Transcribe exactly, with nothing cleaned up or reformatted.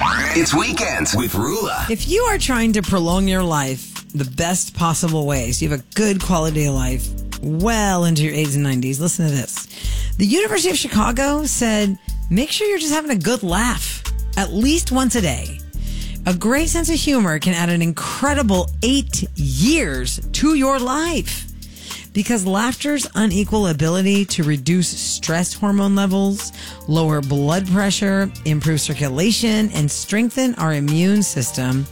It's Weekends with Rula. If you are trying to prolong your life the best possible way, so you have a good quality of life well into your eighties and nineties, listen to this. The University of Chicago said, make sure you're just having a good laugh at least once a day. A great sense of humor can add an incredible eight years to your life. Because laughter's unequal ability to reduce stress hormone levels, lower blood pressure, improve circulation, and strengthen our immune system